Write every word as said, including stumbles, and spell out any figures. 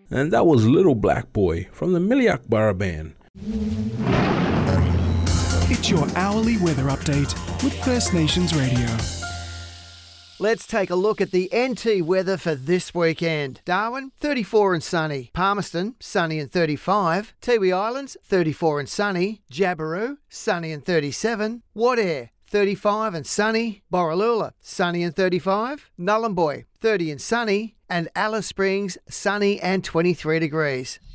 And that was Little Black Boy from the Miliak Barra Band. It's your hourly weather update with First Nations Radio. Let's take a look at the N T weather for this weekend. Darwin, thirty-four and sunny. Palmerston, sunny and thirty-five. Tiwi Islands, thirty-four and sunny. Jabiru, sunny and thirty-seven. Wadair, thirty-five and sunny. Borroloola, sunny and thirty-five. Nhulunbuy, thirty and sunny. And Alice Springs, sunny and twenty-three degrees.